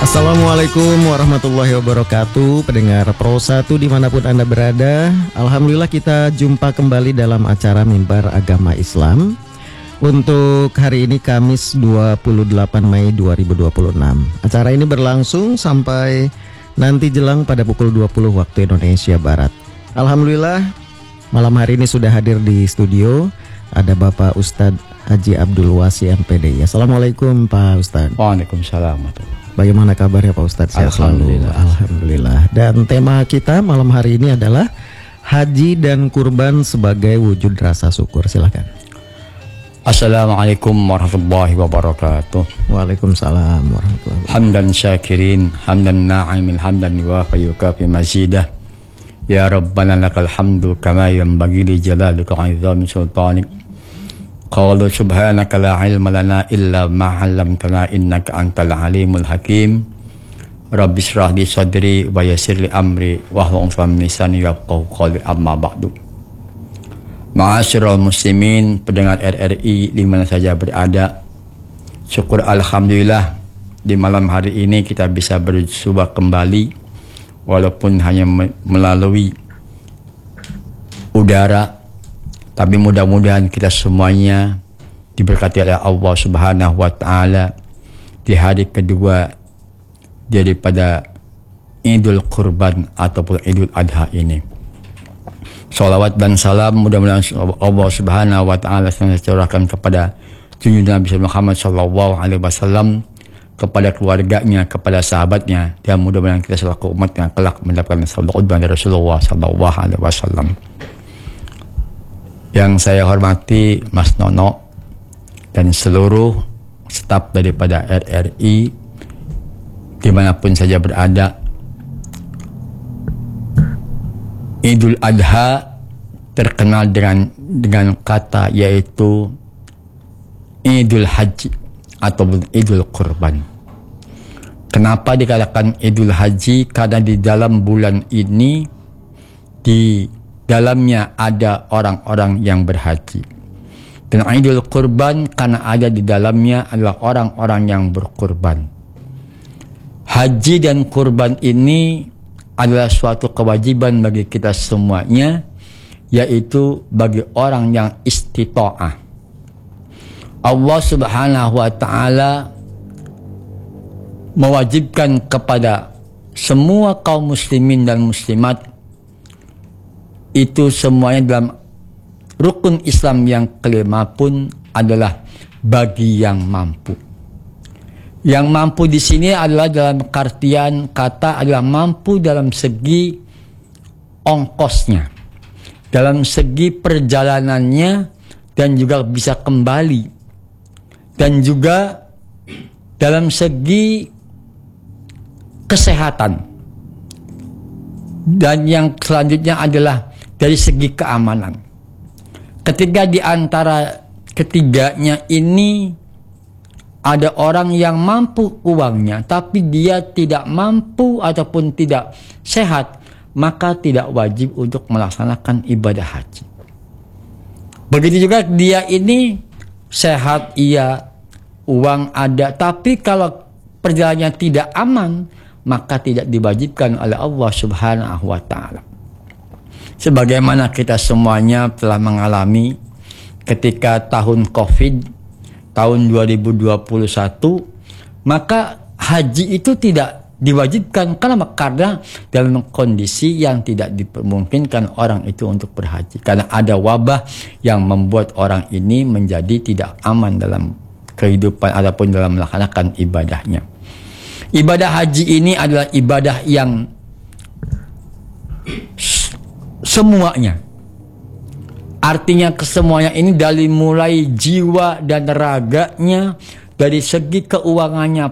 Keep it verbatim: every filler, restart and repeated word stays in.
Assalamualaikum warahmatullahi wabarakatuh. Pendengar Pro satu dimanapun Anda berada, alhamdulillah kita jumpa kembali dalam acara Mimbar Agama Islam. Untuk hari ini Kamis dua puluh delapan Mei dua ribu dua puluh enam. Acara ini berlangsung sampai nanti jelang pada pukul dua puluh waktu Indonesia Barat. Alhamdulillah malam hari ini sudah hadir di studio ada Bapak Ustadz Haji Abdul Wasi M P D. Assalamualaikum Pak Ustadz. Waalaikumsalam. Bagaimana kabarnya Pak Ustadz? Sehat selalu. Alhamdulillah. Dan tema kita malam hari ini adalah haji dan kurban sebagai wujud rasa syukur. Silakan. Assalamualaikum warahmatullahi wabarakatuh. Waalaikumsalam warahmatullahi wabarakatuh. Hamdan syakirin, hamdan na'imin, hamdan yuwafa yukafi mazidah. Ya Rabbana lakal hamdu kama yanbaghi li jalalika wa 'izami sultanik. Qalu subhanaka la ilma lana illa ma 'allamtana innaka antal alimul hakim. Rabbi shrah li sadri wa yassir li amri wahlul 'uqdatam min lisani yafqahu qawli. Amma ba'du. Ma'asyiral muslimin, pendengar R R I di mana saja berada, syukur alhamdulillah di malam hari ini kita bisa berjumpa kembali walaupun hanya melalui udara. Tapi mudah-mudahan kita semuanya diberkati oleh Allah Subhanahu wa Ta'ala di hari kedua daripada Idul Kurban ataupun Idul Adha ini. Salawat dan salam mudah-mudahan Allah Subhanahu wa Ta'ala curahkan kepada junjungan Nabi Muhammad sallallahu alaihi wasallam, kepada keluarganya, kepada sahabatnya, dan mudah-mudahan kita selaku umatnya kelak mendapatkan sahabat dari Rasulullah sallallahu alaihi wasallam. Yang saya hormati Mas Nono dan seluruh staf daripada R R I dimanapun saja berada, Idul Adha terkenal dengan dengan kata yaitu Idul Haji atau Idul Kurban. Kenapa dikatakan Idul Haji? Karena di dalam bulan ini di dalamnya ada orang-orang yang berhaji. Dan Idul Kurban karena ada di dalamnya adalah orang-orang yang berkurban. Haji dan kurban ini adalah suatu kewajiban bagi kita semuanya, yaitu bagi orang yang istita'ah. Allah Subhanahu wa Ta'ala mewajibkan kepada semua kaum muslimin dan muslimat itu semuanya dalam rukun Islam yang kelima pun adalah bagi yang mampu. Yang mampu di sini adalah dalam artian kata adalah mampu dalam segi ongkosnya, dalam segi perjalanannya, dan juga bisa kembali, dan juga dalam segi kesehatan. Dan yang selanjutnya adalah dari segi keamanan. Ketika di antara ketiganya ini ada orang yang mampu uangnya, tapi dia tidak mampu ataupun tidak sehat, maka tidak wajib untuk melaksanakan ibadah haji. Begitu juga dia ini sehat, iya, uang ada, tapi kalau perjalanannya tidak aman, maka tidak diwajibkan oleh Allah Subhanahu wa Ta'ala. Sebagaimana kita semuanya telah mengalami ketika tahun Covid, tahun dua ribu dua puluh satu, maka haji itu tidak diwajibkan. Karena, karena dalam kondisi yang tidak dimungkinkan orang itu untuk berhaji. Karena ada wabah yang membuat orang ini menjadi tidak aman dalam kehidupan ataupun dalam melaksanakan ibadahnya. Ibadah haji ini adalah ibadah yang semuanya, artinya kesemuanya ini dari mulai jiwa dan raganya, dari segi keuangannya